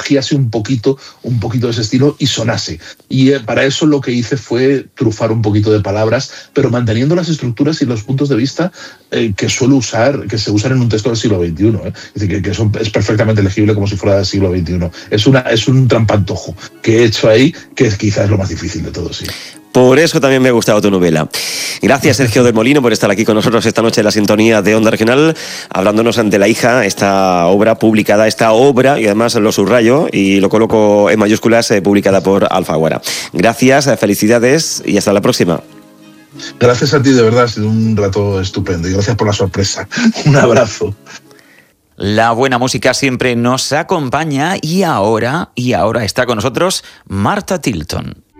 plagiase un poquito de ese estilo y sonase. Y para eso lo que hice fue trufar un poquito de palabras, pero manteniendo las estructuras y los puntos de vista que se usan en un texto del siglo XXI. Es decir, que es perfectamente legible como si fuera del siglo XXI. Es un trampantojo que he hecho ahí, que quizás es lo más difícil de todo, sí. Por eso también me ha gustado tu novela. Gracias, Sergio del Molino, por estar aquí con nosotros esta noche en la sintonía de Onda Regional, hablándonos ante La Hija, esta obra publicada, y además lo subrayo y lo coloco en mayúsculas, publicada por Alfaguara. Gracias, felicidades y hasta la próxima. Gracias a ti, de verdad, ha sido un rato estupendo y gracias por la sorpresa. Un abrazo. La buena música siempre nos acompaña y ahora está con nosotros Marta Tilton.